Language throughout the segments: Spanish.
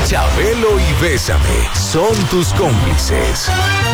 Chabelo y Bésame son tus cómplices.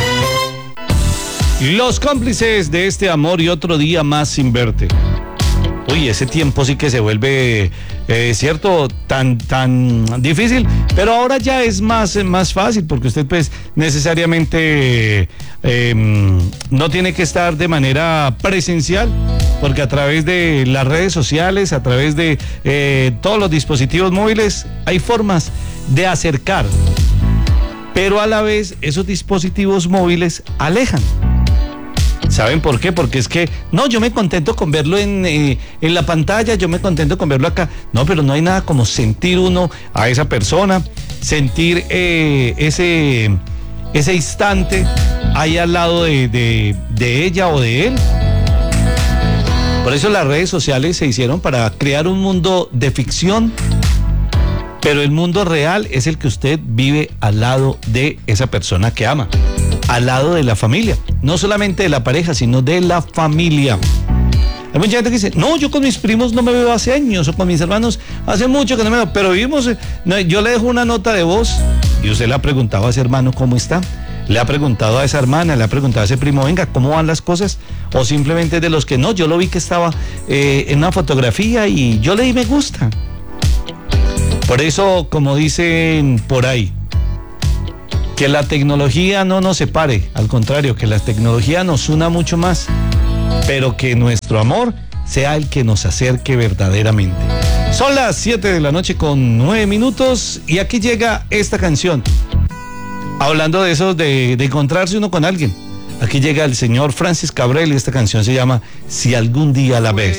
Los cómplices de este amor y otro día más sin verte. Uy, ese tiempo sí que se vuelve, cierto, tan difícil, pero ahora ya es más fácil porque usted pues necesariamente no tiene que estar de manera presencial, porque a través de las redes sociales, a través de todos los dispositivos móviles, hay formas de acercar, pero a la vez esos dispositivos móviles alejan. ¿Saben por qué? Porque es que, no, yo me contento con verlo en la pantalla, yo me contento con verlo acá. No, pero no hay nada como sentir uno a esa persona, sentir ese instante ahí al lado de ella o de él. Por eso las redes sociales se hicieron para crear un mundo de ficción, pero el mundo real es el que usted vive al lado de esa persona que ama, al lado de la familia, no solamente de la pareja, sino de la familia. Hay mucha gente que dice, no, yo con mis primos no me veo hace años, o con mis hermanos hace mucho que no me veo, pero vivimos, yo le dejo una nota de voz, y usted le ha preguntado a ese hermano cómo está, le ha preguntado a esa hermana, le ha preguntado a ese primo, venga, ¿cómo van las cosas? O simplemente de los que no, yo lo vi que estaba en una fotografía y yo le di me gusta. Por eso, como dicen por ahí, que la tecnología no nos separe, al contrario, que la tecnología nos una mucho más, pero que nuestro amor sea el que nos acerque verdaderamente. Son las 7 de la noche con 9 minutos y aquí llega esta canción. Hablando de eso, de encontrarse uno con alguien. Aquí llega el señor Francis Cabrel y esta canción se llama Si algún día la ves.